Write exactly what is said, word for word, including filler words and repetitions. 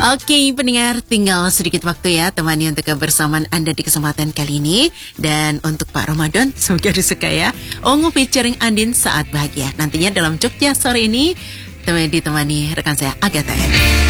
Oke, pendengar, tinggal sedikit waktu ya temani untuk kebersamaan Anda di kesempatan kali ini. Dan untuk Pak Ramadan, semoga disuka ya. Ungu featuring Andin Saat Bahagia. Nantinya dalam Jogja sore ini ditemani rekan saya Agatha.